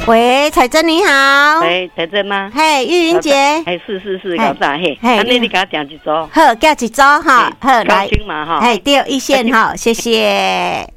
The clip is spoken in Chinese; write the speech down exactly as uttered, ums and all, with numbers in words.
喂，彩珍你好。 喂，彩珍吗？ 嘿，玉英姐。 哎，是是是，搞啥嘿？那你你给他讲一组。 好，叫一组哈。好，来。 高兴嘛哈。 嘿，对，一线哈，谢谢。